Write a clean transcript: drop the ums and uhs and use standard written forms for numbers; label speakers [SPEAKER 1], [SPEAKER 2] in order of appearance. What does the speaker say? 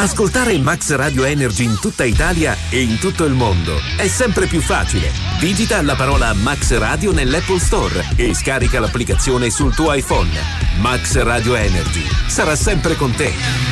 [SPEAKER 1] Ascoltare Max Radio Energy in tutta Italia e in tutto il mondo è sempre più facile. Digita la parola Max Radio nell'Apple Store e scarica l'applicazione sul tuo iPhone. Max Radio Energy sarà sempre con te.